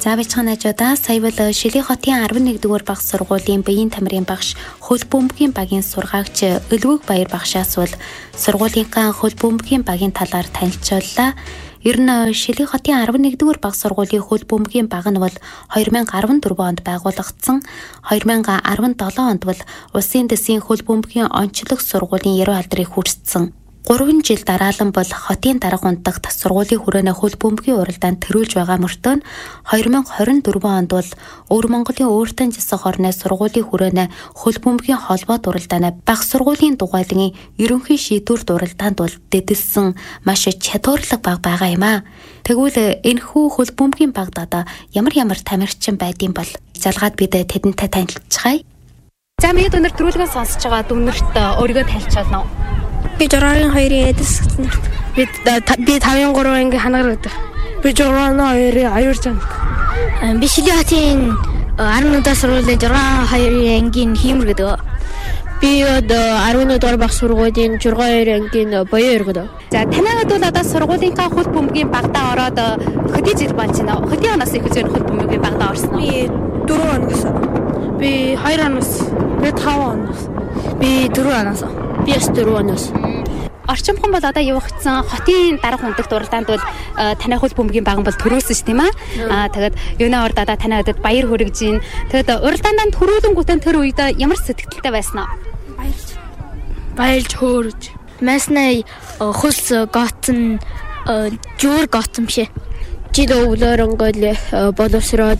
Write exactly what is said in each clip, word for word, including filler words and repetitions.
За бичгийн хажуудаа сая бол Шилий хотын арван нэг дугаар багш сургуулийн биеийн тамирын багш хөл бөмбөгийн багийн сургаагч Өлвөг Баяр багшаас бол сургуулийнхаа хөл бөмбөгийн багийн талаар танилцууллаа. Ер нь Шилий хотын арван нэг дугаар багш сургуулийн хөл бөмбөгийн баг нь бол хоёр мянга арван дөрвөн онд байгуулагдсан. хоёр мянга арван долоо онд бол Улсын дэсийн хөл бөмбөгийн онцлог сургуулийн яруу алдрыг хүртсэн. гурван жил дараалан бол хотын дарга ундагт сургуулийн хүрээний хөл бөмбөгийн уралдаанд төрүүлж байгаа мөртөө нь хоёр мянга хорин дөрвөн онд бол Өвөр Монголын өөртөө засаг хорны сургуулийн хүрээний хөл бөмбөгийн холбоот уралдааны баг сургуулийн дугуйлын ерөнхий шийдвэрт уралдаанд бол дэдэлсэн маш чадварлаг баг байгаа юм аа. Тэгвэл энэхүү хөл бөмбөгийн багт одоо ямар ямар тамирчин байдсан бол залгаад бид тэдэнтэй танилцчихъя. За миний өнөр төрүүлгэн сонсож байгаа дүнэрт өөрийгөө танилцуулна уу? Би жураагийн хоёрын эдэс гэсэн нэрт. Би би тавын гурван анги ханагар гэдэг. Би жураагийн хоёрын аюур чанд. Би Шилий хотын арван дугаар сургуулийн жураагийн хоёрын ангийн хиймэр гэдэг. Би арван дугаар багш сургуулийн жураагийн хоёрын ангийн боёо гэдэг. За танайд бол одоо сургуулийнхаа хөл бөмбөгийн багтаа ороод хөдий жил болж байна. Хөдий оноос их үзэн хөл бөмбөгийн багтаа орсон уу? Би дөрөв оноос. Би хоёр оноос. Би таван оноос. Би дөрөв оноос. Би бас дөрөв оноос. Орчимхон бол одоо явагдсан хотын дарга ундагт уралдаанд бол танай хөл бөмбөгийн баг бол төрөөсөн ш тийм аа. Тэгээд юунаа орд одоо танай өдөд баяр хүргэж гин. Тэгээд уралдаанд төрүүлэнгүүтэн тэр үед ямар сэтгэлтэй байсан аа? Баярлж. Баярлж хөөрж. Маснай хөлс гоцсон жуур гоцсон бишээ. Жил өглөөр ингээл боловсроод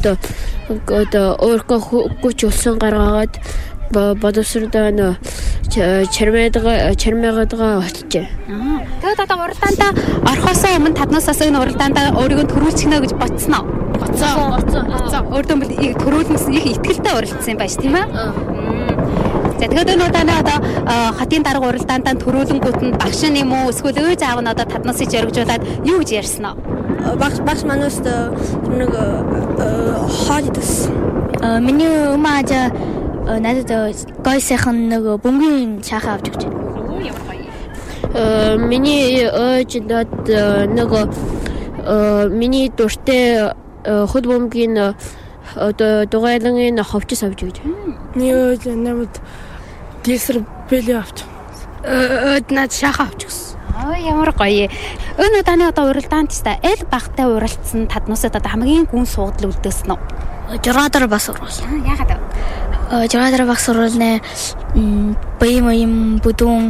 өөркөө хүч улсан гаргаад боловсродоо нөө чармайдгаа чармайгаадгаа очжээ. Тэгээд одоо уралдаанд орхосоо өмнө таднасаас энэ уралдаанд өөрийгөө төрүүлчихнэ гэж ботсноо. Боцоо, боцоо, боцоо. Өөртөө төрүүлнэс их ихтгэлтэй уралдсан юм байна ш тийм ээ. За тэгээд энэ удаа одоо хотын дарга уралдаанд төрүүлэнгүүт нь багш юм уу эсвэл өө заав нь одоо таднасыг зоригжуулаад юу гэж ярьсан нь? Багш багш манаас нэг хаадас. Миний өмааж надад гой сайхан нэг бөмбөгийн чахаа авч өгч. Оо ямар гоё. Миний өөж надад нэг миний дуртай хөл бөмбөгийн дугуйлын ховчс авч өгч. Миний өөж намайг дисэр бэлээ авч. Өөд надад шахаа авч өгсөн. Аа ямар гоё. Энэ удааны одоо уралдаанд теста аль багтай уралдсан таднасад одоо хамгийн гүн суугдал үлдээсэн нь? Жураадар бас сурвал. Яагаад вэ? Жураадар бас сурвалнаа баям баям бүдүүн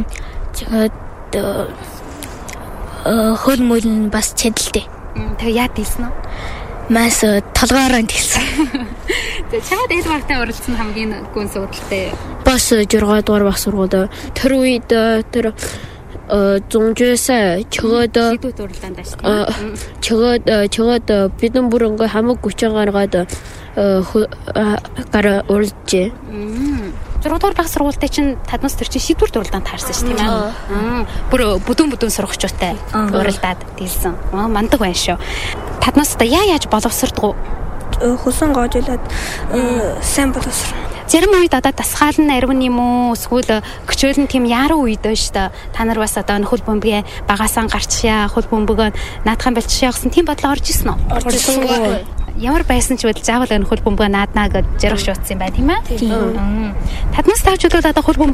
хөл мөлн бас чадaltaй. Тэгээ яа дийлсэн үү? Маш толгоороо дийлсэн. Тэгээ чамд аль багтай уралдсан хамгийн гүн суугдалтай? Бас жургаа дугаар бас сургууд. Тэр үед тэр зунжээсээ чөгөөд шийдвэрт уралдаанд ашиг. чөгөөд чөгөөд бидэн бүр ингээ хамаг хүчин гаргаад гар уралжээ. зургуудаар баг сургуультай чинь таднаас төр чинь шийдвэрт уралдаанд таарсан ш тийм ээ. Бүр бүдүүн бүдүүн сурагчуутай уралдаад дийлсэн. Аа мандаг байна шүү. Таднаас та яа яаж боловсрдгоо? Хөсөн гоожлаад сайн боловср. Зарим үед одоо дасгаал нь арвин юм уу эсвэл гчөөлн тийм яруу үед байна шүү дээ. Та нар бас одоо хөл бөмбөгийн багаасаа гарчихъя, хөл бөмбөгөө наадхан болчихъя гэсэн тийм бодлоо орж исэн үү? Орж исэн. Ямар байсан ч үл заавал энэ хөл бөмбөгөө нааднаа гэж жаргах шуудсан юм байна тийм ээ. Таднаас таавч бол одоо хөл